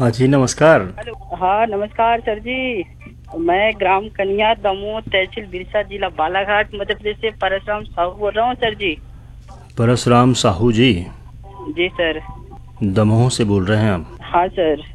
हाँ जी, नमस्कार। हेलो। हाँ नमस्कार सर जी। मैं ग्राम कन्या दमोह तहसील बिरसा जिला बालाघाट मध्य प्रदेश से परशुराम साहू बोल रहा हूँ सर जी। परशुराम साहू जी, जी सर। दमोह से बोल रहे हैं आप। हाँ सर।